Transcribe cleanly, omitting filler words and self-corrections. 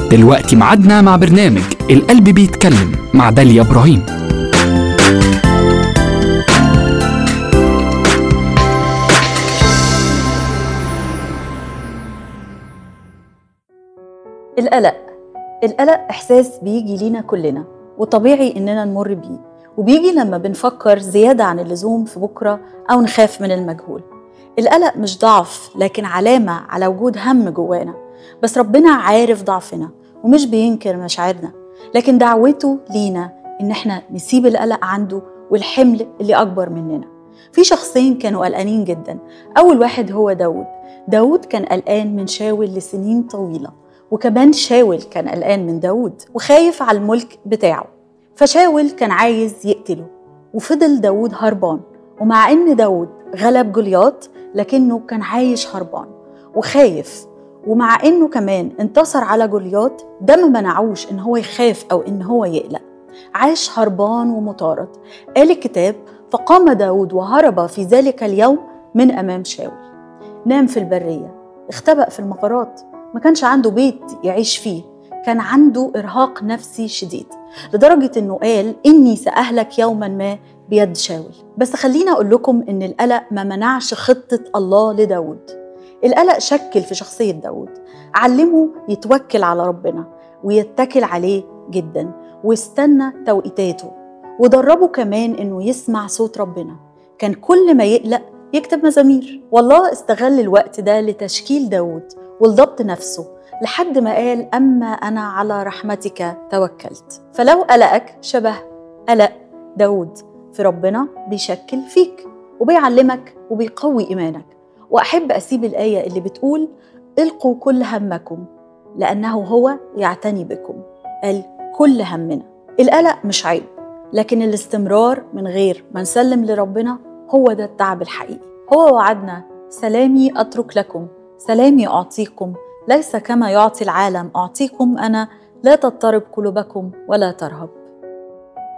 دلوقتي معادنا مع برنامج القلب بيتكلم مع داليا إبراهيم. القلق إحساس بيجي لينا كلنا وطبيعي إننا نمر بيه، وبيجي لما بنفكر زيادة عن اللزوم في بكرة أو نخاف من المجهول. القلق مش ضعف لكن علامة على وجود هم جوانا، بس ربنا عارف ضعفنا ومش بينكر مشاعرنا، لكن دعوته لينا إن احنا نسيب القلق عنده والحمل اللي أكبر مننا. في شخصين كانوا قلقانين جدا. أول واحد هو داود كان قلقان من شاول لسنين طويلة، وكمان شاول كان قلقان من داود وخايف على الملك بتاعه، فشاول كان عايز يقتله وفضل داود هربان. ومع إن داود غلب جولياط لكنه كان عايش هربان وخايف، ومع إنه كمان انتصر على جولياط ده ما منعوش إن هو يخاف أو إن هو يقلق، عاش هربان ومطارد. قال الكتاب: فقام داود وهرب في ذلك اليوم من أمام شاول. نام في البرية، اختبأ في المغارات، ما كانش عنده بيت يعيش فيه، كان عنده إرهاق نفسي شديد لدرجة إنه قال: إني سأهلك يوما ما بيد شاول. بس خلينا أقول لكم إن القلق ما منعش خطة الله لداود. القلق شكل في شخصية داود، علمه يتوكل على ربنا ويتكل عليه جدا ويستنى توقيتاته، ودربه كمان إنه يسمع صوت ربنا. كان كل ما يقلق يكتب مزامير، والله استغل الوقت ده لتشكيل داود ولضبط نفسه لحد ما قال: أما أنا على رحمتك توكلت. فلو قلقك شبه قلق داود في ربنا بيشكل فيك وبيعلمك وبيقوي إيمانك. وأحب أسيب الآية اللي بتقول: القوا كل همكم لأنه هو يعتني بكم. قال كل همنا. القلق مش عيب، لكن الاستمرار من غير ما نسلم لربنا هو ده التعب الحقيقي. هو وعدنا: سلامي أترك لكم، سلامي أعطيكم، ليس كما يعطي العالم أعطيكم أنا، لا تضطرب قلوبكم ولا ترهب.